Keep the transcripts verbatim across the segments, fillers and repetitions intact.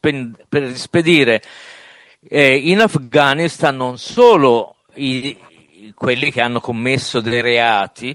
per rispedire eh, in Afghanistan non solo i, quelli che hanno commesso dei reati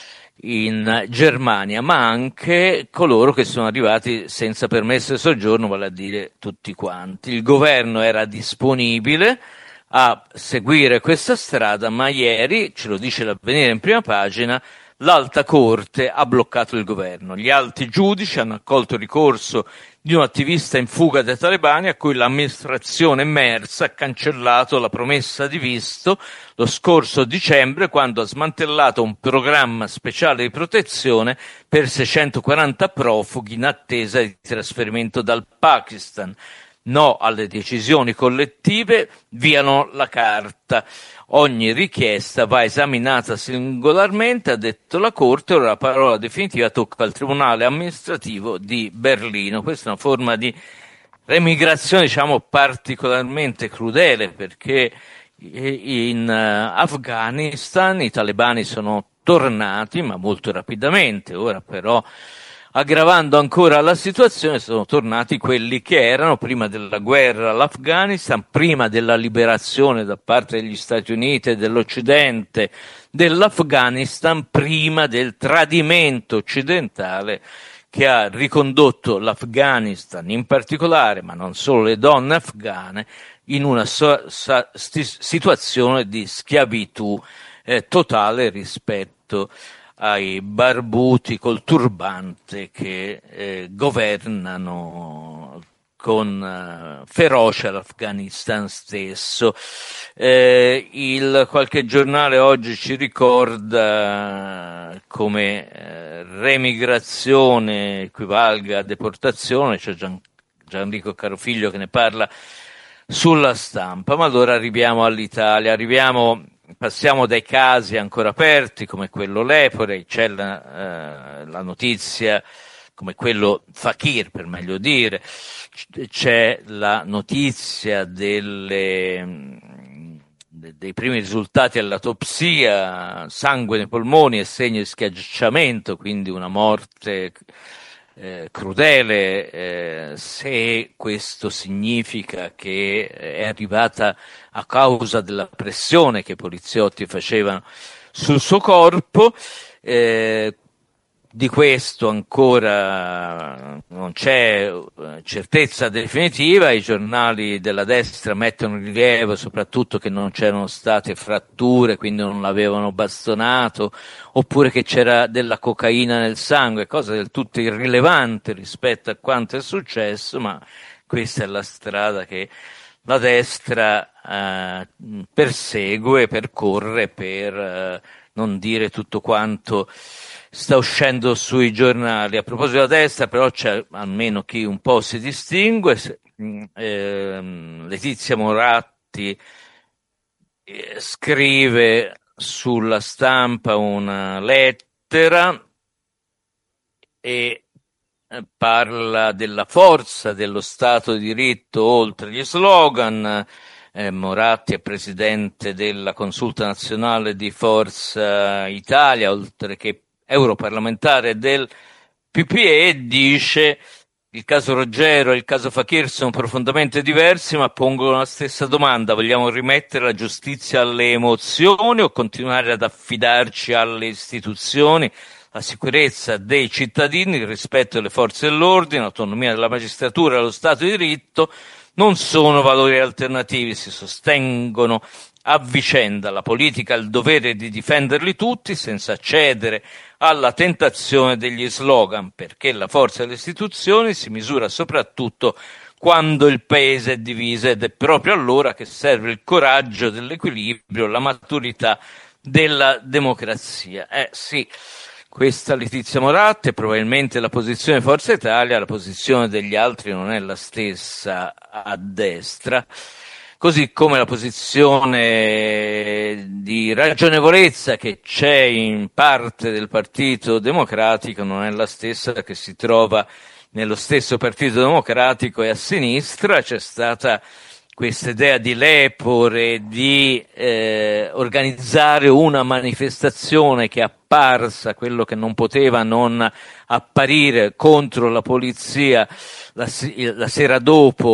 in Germania, ma anche coloro che sono arrivati senza permesso di soggiorno, vale a dire tutti quanti. Il governo era disponibile a seguire questa strada, ma ieri, ce lo dice l'Avvenire in prima pagina, l'Alta Corte ha bloccato il governo. Gli alti giudici hanno accolto il ricorso di un attivista in fuga dai talebani a cui l'amministrazione Merz ha cancellato la promessa di visto lo scorso dicembre, quando ha smantellato un programma speciale di protezione per seicentoquaranta profughi in attesa di trasferimento dal Pakistan. No alle decisioni collettive, viano la carta. Ogni richiesta va esaminata singolarmente, ha detto la Corte, ora la parola definitiva tocca al Tribunale amministrativo di Berlino. Questa è una forma di remigrazione, diciamo, particolarmente crudele, perché in Afghanistan i talebani sono tornati, ma molto rapidamente. Ora però, aggravando ancora la situazione, sono tornati quelli che erano prima della guerra all'Afghanistan, prima della liberazione da parte degli Stati Uniti e dell'Occidente dell'Afghanistan, prima del tradimento occidentale che ha ricondotto l'Afghanistan in particolare, ma non solo le donne afghane, in una so- sa- sti- situazione di schiavitù eh, totale rispetto ai barbuti col turbante che eh, governano con uh, ferocia l'Afghanistan stesso. Eh, il qualche giornale oggi ci ricorda come eh, remigrazione equivalga a deportazione, c'è Gian, Gianrico Carofiglio che ne parla sulla Stampa. Ma allora arriviamo all'Italia, arriviamo passiamo dai casi ancora aperti come quello Lepore, c'è la, eh, la notizia come quello Fakir, per meglio dire, c'è la notizia delle, dei primi risultati all'autopsia, sangue nei polmoni e segno di schiacciamento, quindi una morte eh, crudele, eh, se questo significa che è arrivata a causa della pressione che i poliziotti facevano sul suo corpo. Eh, di questo ancora non c'è certezza definitiva, i giornali della destra mettono in rilievo soprattutto che non c'erano state fratture, quindi non l'avevano bastonato, oppure che c'era della cocaina nel sangue, cosa del tutto irrilevante rispetto a quanto è successo, ma questa è la strada che la destra eh, persegue, percorre per eh, non dire tutto quanto sta uscendo sui giornali. A proposito della destra, però, c'è almeno chi un po' si distingue. Eh, Letizia Moratti eh, scrive sulla Stampa una lettera e parla della forza dello Stato di diritto oltre gli slogan. Eh, Moratti è presidente della Consulta Nazionale di Forza Italia, oltre che europarlamentare del P P E, dice: il caso Roggero e il caso Fakir sono profondamente diversi, ma pongono la stessa domanda: vogliamo rimettere la giustizia alle emozioni o continuare ad affidarci alle istituzioni? La sicurezza dei cittadini, il rispetto delle forze dell'ordine, l'autonomia della magistratura e lo Stato di diritto non sono valori alternativi, si sostengono a vicenda. La politica ha il dovere di difenderli tutti senza cedere alla tentazione degli slogan, perché la forza delle istituzioni si misura soprattutto quando il paese è diviso, ed è proprio allora che serve il coraggio dell'equilibrio, la maturità della democrazia. Eh sì, questa Letizia Moratti, probabilmente la posizione di Forza Italia, la posizione degli altri non è la stessa a destra, così come la posizione di ragionevolezza che c'è in parte del Partito Democratico non è la stessa che si trova nello stesso Partito Democratico e a sinistra. C'è stata questa idea di Lepore di eh, organizzare una manifestazione che è apparsa, quello che non poteva non apparire, contro la polizia la, la sera dopo